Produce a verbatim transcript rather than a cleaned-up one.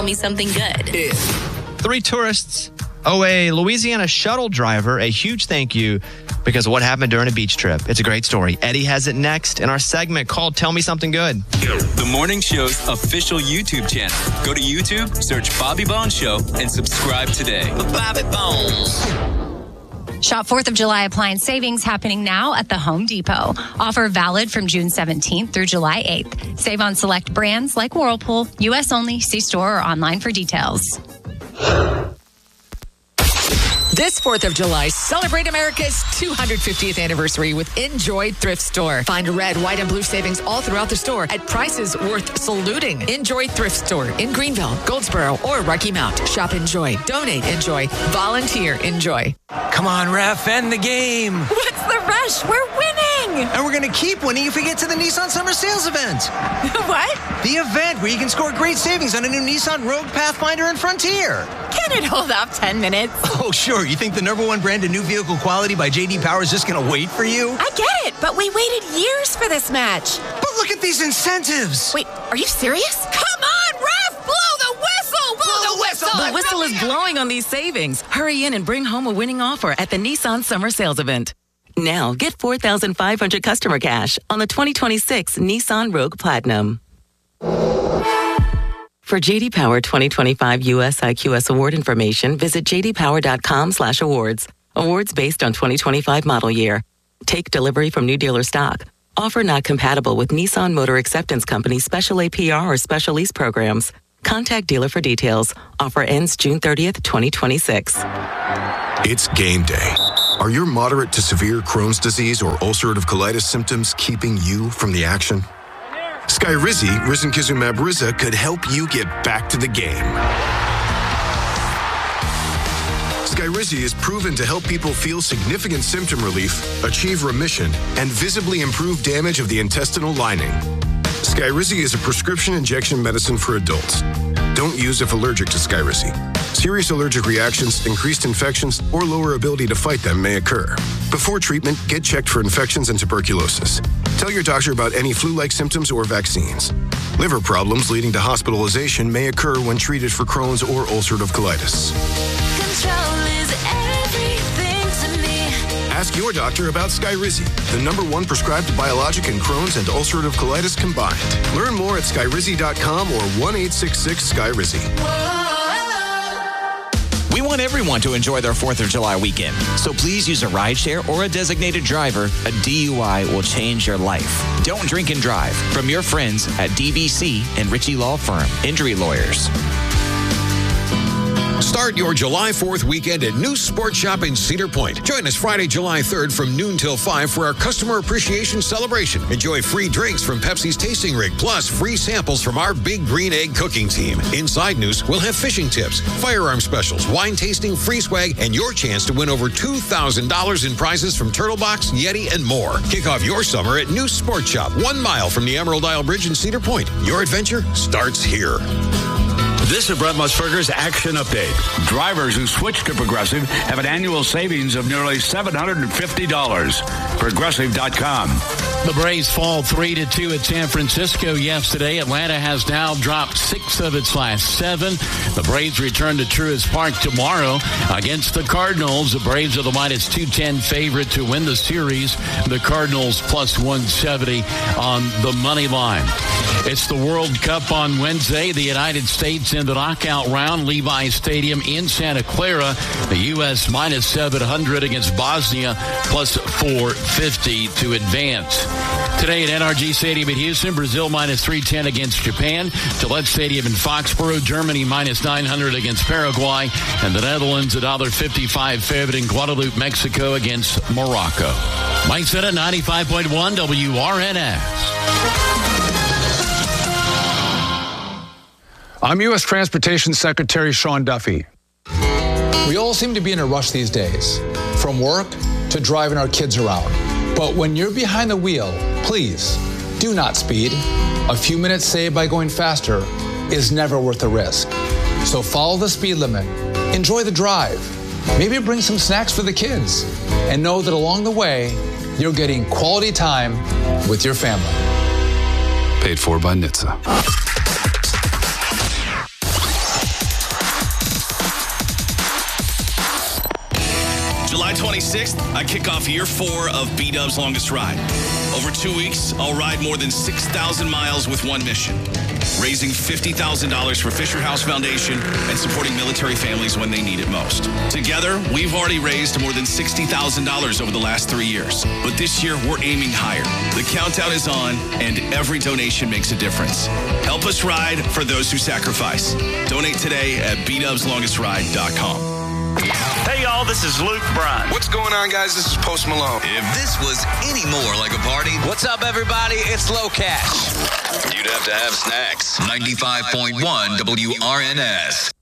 me something good. Yeah. Three tourists owe a Louisiana shuttle driver a huge thank you because of what happened during a beach trip. It's a great story. Eddie has it next in our segment called Tell Me Something Good. The Morning Show's official YouTube channel. Go to YouTube, search Bobby Bones Show, and subscribe today. Bobby Bones. Shop fourth of July appliance savings happening now at the Home Depot. Offer valid from June seventeenth through July eighth. Save on select brands like Whirlpool. U S only. See store or online for details. This fourth of July, celebrate America's two hundred fiftieth anniversary with Enjoy Thrift Store. Find red, white, and blue savings all throughout the store at prices worth saluting. Enjoy Thrift Store in Greenville, Goldsboro, or Rocky Mount. Shop Enjoy, donate Enjoy, volunteer Enjoy. Come on, ref, end the game. What's the rush? We're winning. And we're going to keep winning if we get to the Nissan Summer Sales event. What? The event where you can score great savings on a new Nissan Rogue, Pathfinder, and Frontier. Can it hold up ten minutes? Oh, sure. You think the number one brand of new vehicle quality by J D Power is just going to wait for you? I get it, but we waited years for this match. But look at these incentives. Wait, are you serious? Come on, ref! Blow the whistle! Blow, Blow the whistle! The whistle is blowing on these savings. Hurry in and bring home a winning offer at the Nissan Summer Sales event. Now, get four thousand five hundred customer cash on the twenty twenty-six Nissan Rogue Platinum. For J D Power twenty twenty-five U S I Q S award information, visit j d power dot com slash awards. Awards based on twenty twenty-five model year. Take delivery from new dealer stock. Offer not compatible with Nissan Motor Acceptance Company special A P R or special lease programs. Contact dealer for details. Offer ends June thirtieth, twenty twenty-six. It's game day. Are your moderate to severe Crohn's disease or ulcerative colitis symptoms keeping you from the action? Skyrizi, risankizumab Riza, could help you get back to the game. Skyrizi is proven to help people feel significant symptom relief, achieve remission, and visibly improve damage of the intestinal lining. Skyrizi is a prescription injection medicine for adults. Don't use if allergic to Skyrizi. Serious allergic reactions, increased infections, or lower ability to fight them may occur. Before treatment, get checked for infections and tuberculosis. Tell your doctor about any flu-like symptoms or vaccines. Liver problems leading to hospitalization may occur when treated for Crohn's or ulcerative colitis. Control is everything to me. Ask your doctor about Skyrizi, the number one prescribed biologic in Crohn's and ulcerative colitis combined. Learn more at skyrizi dot com or one eight six six Skyrizi. We want everyone to enjoy their fourth of July weekend. So please use a rideshare or a designated driver. A D U I will change your life. Don't drink and drive. From your friends at D B C and Ritchie Law Firm, Injury Lawyers. Start your July fourth weekend at New Sport Shop in Cedar Point. Join us Friday, July third from noon till five for our Customer Appreciation Celebration. Enjoy free drinks from Pepsi's Tasting Rig, plus free samples from our Big Green Egg cooking team. Inside News, we'll have fishing tips, firearm specials, wine tasting, free swag, and your chance to win over two thousand dollars in prizes from Turtle Box, Yeti, and more. Kick off your summer at New Sport Shop, one mile from the Emerald Isle Bridge in Cedar Point. Your adventure starts here. This is Brett Musburger's Action Update. Drivers who switch to Progressive have an annual savings of nearly seven hundred fifty dollars. Progressive dot com. The Braves fall three to two at San Francisco yesterday. Atlanta has now dropped six of its last seven. The Braves return to Truist Park tomorrow against the Cardinals. The Braves are the minus two ten favorite to win the series. The Cardinals plus one seventy on the money line. It's the World Cup on Wednesday. The United States in the knockout round, Levi's Stadium in Santa Clara. The U S minus seven hundred against Bosnia, plus four fifty to advance. Today at N R G Stadium in Houston, Brazil minus three ten against Japan. Gillette Stadium in Foxborough, Germany minus nine hundred against Paraguay. And the Netherlands a one dollar fifty-five favorite in Guadalupe, Mexico against Morocco. Mike Sennett, ninety-five point one W R N S. I'm U S Transportation Secretary Sean Duffy. We all seem to be in a rush these days, from work to driving our kids around. But when you're behind the wheel, please do not speed. A few minutes saved by going faster is never worth the risk. So follow the speed limit, enjoy the drive, maybe bring some snacks for the kids, and know that along the way, you're getting quality time with your family. Paid for by N H T S A. twenty-sixth, I kick off year four of B-Dub's Longest Ride. Over two weeks, I'll ride more than six thousand miles with one mission, raising fifty thousand dollars for Fisher House Foundation and supporting military families when they need it most. Together, we've already raised more than sixty thousand dollars over the last three years. But this year, we're aiming higher. The countdown is on, and every donation makes a difference. Help us ride for those who sacrifice. Donate today at b dubs longest ride dot com. Hey, y'all, this is Luke Bryan. What's going on, guys? This is Post Malone. If this was any more like a party, what's up, everybody? It's Low Cash. You'd have to have snacks. ninety-five point one W R N S.